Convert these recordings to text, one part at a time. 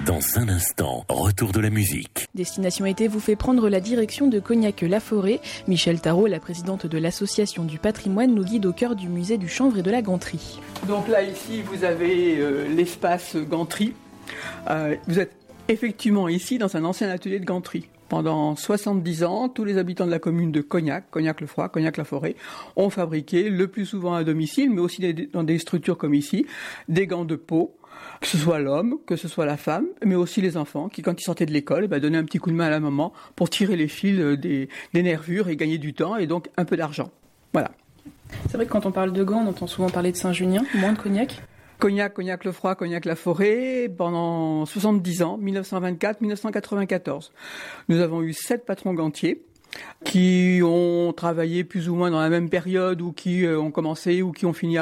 Dans un instant, retour de la musique. Destination été vous fait prendre la direction de Cognac-la-Forêt. Michel Tarot, la présidente de l'association du patrimoine, nous guide au cœur du musée du chanvre et de la ganterie. Donc là, ici, vous avez l'espace ganterie. Vous êtes effectivement ici dans un ancien atelier de ganterie. Pendant 70 ans, tous les habitants de la commune de Cognac, Cognac-le-Froid, Cognac-la-Forêt, ont fabriqué, le plus souvent à domicile, mais aussi dans des structures comme ici, des gants de peau, que ce soit l'homme, que ce soit la femme, mais aussi les enfants, qui quand ils sortaient de l'école, donnaient un petit coup de main à la maman pour tirer les fils des nervures et gagner du temps et donc un peu d'argent. Voilà. C'est vrai que quand on parle de gants, on entend souvent parler de Saint-Junien, moins de Cognac. Cognac, Cognac-le-Froid, Cognac-la-Forêt, pendant 70 ans, 1924-1994. Nous avons eu 7 patrons gantiers qui ont travaillé plus ou moins dans la même période ou qui ont commencé ou qui ont fini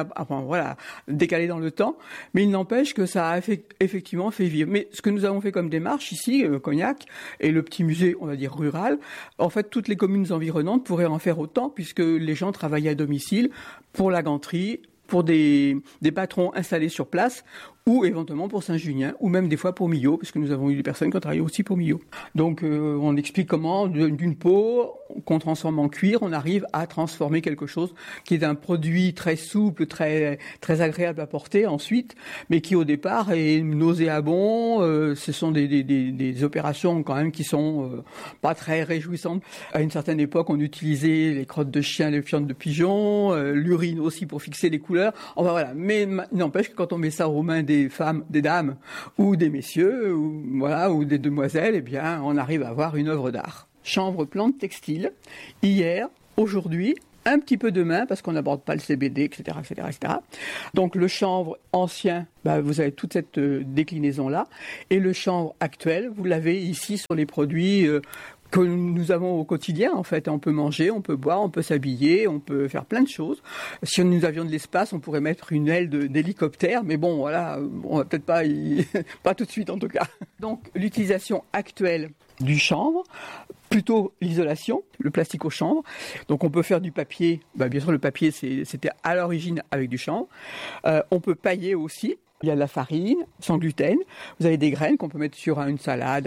décalé dans le temps. Mais il n'empêche que ça a effectivement fait vivre. Mais ce que nous avons fait comme démarche ici, Cognac, et le petit musée, on va dire rural, en fait, toutes les communes environnantes pourraient en faire autant puisque les gens travaillaient à domicile pour la ganterie, pour des patrons installés sur place, ou éventuellement pour Saint-Junien, ou même des fois pour Millau, parce que nous avons eu des personnes qui ont travaillé aussi pour Millau. Donc on explique comment, d'une peau qu'on transforme en cuir, on arrive à transformer quelque chose qui est un produit très souple, très, très agréable à porter ensuite, mais qui au départ est nauséabond. Ce sont des opérations quand même qui sont pas très réjouissantes. À une certaine époque, on utilisait les crottes de chien, les fientes de pigeons, l'urine aussi pour fixer les couleurs. Enfin voilà, mais il n'empêche que quand on met ça aux mains des femmes, des dames ou des messieurs ou des demoiselles, eh bien, on arrive à avoir une œuvre d'art. Chanvre, plante textile. Hier, aujourd'hui, un petit peu demain, parce qu'on n'aborde pas le CBD, etc., etc., etc. Donc le chanvre ancien, vous avez toute cette déclinaison-là. Et le chanvre actuel, vous l'avez ici sur les produits que nous avons au quotidien, en fait. On peut manger, on peut boire, on peut s'habiller, on peut faire plein de choses. Si nous avions de l'espace, on pourrait mettre une aile d'hélicoptère, mais bon, voilà, on va peut-être pas pas tout de suite en tout cas. Donc, l'utilisation actuelle du chanvre, plutôt l'isolation, le plastique au chanvre. Donc, on peut faire du papier. Bien sûr, le papier, c'était à l'origine avec du chanvre. On peut pailler aussi. Il y a de la farine, sans gluten. Vous avez des graines qu'on peut mettre sur une salade,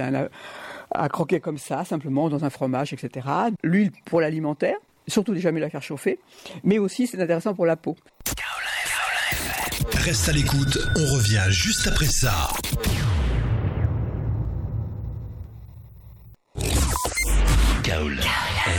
à croquer comme ça, simplement dans un fromage, etc. L'huile pour l'alimentaire, surtout ne jamais la faire chauffer. Mais aussi, c'est intéressant pour la peau. Reste à l'écoute, on revient juste après ça. Kaoul.